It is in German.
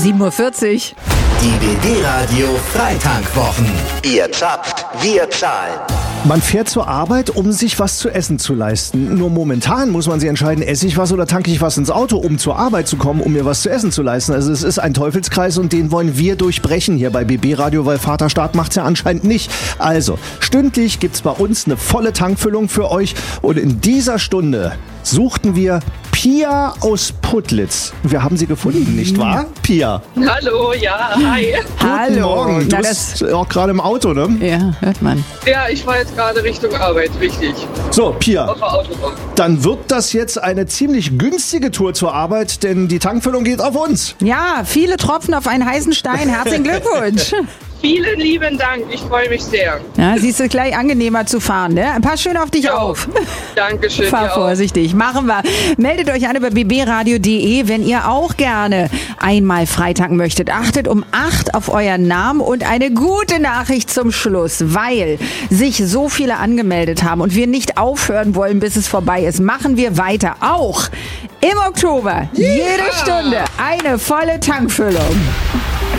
7:40 Uhr. Die BB-Radio Freitankwwochen. Ihr zapft, wir zahlen. Man fährt zur Arbeit, um sich was zu essen zu leisten. Nur momentan muss man sich entscheiden, esse ich was oder tanke ich was ins Auto, um zur Arbeit zu kommen, um mir was zu essen zu leisten. Also es ist ein Teufelskreis und den wollen wir durchbrechen hier bei BB Radio, weil Vaterstaat macht's ja anscheinend nicht. Also, stündlich gibt's bei uns eine volle Tankfüllung für euch und in dieser Stunde suchten wir Pia aus Putlitz. Wir haben sie gefunden, nicht wahr, Pia? Hallo, ja, hi. Guten Morgen. Du bist auch gerade im Auto, ne? Ja, hört man. Ja, ich fahre jetzt gerade Richtung Arbeit, richtig. So, Pia, Auf der Autobahn. dann wird das jetzt eine ziemlich günstige Tour zur Arbeit, denn die Tankfüllung geht auf uns. Ja, viele Tropfen auf einen heißen Stein. Herzlichen Glückwunsch. Vielen lieben Dank, ich freue mich sehr. Ja, siehst du, gleich angenehmer zu fahren, ne? Pass schön auf dich auf. Dankeschön. Fahr dir auch. vorsichtig. Machen wir. Meldet euch an über bbradio.de, wenn ihr auch gerne einmal freitanken möchtet. Achtet um 8 auf euren Namen und eine gute Nachricht zum Schluss, weil sich so viele angemeldet haben und wir nicht aufhören wollen, bis es vorbei ist. Machen wir weiter. Auch im Oktober. Jede Stunde eine volle Tankfüllung.